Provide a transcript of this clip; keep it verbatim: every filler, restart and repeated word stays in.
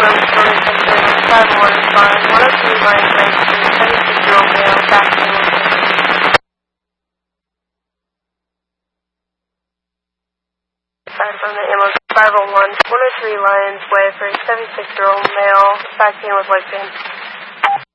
five one responding, one oh three Lions Way for seventy-six-year-old male, back pain with symptoms. Aside from the ambulance, five oh one, one oh three Lions Way for seventy-six-year-old male, back pain with leg pain.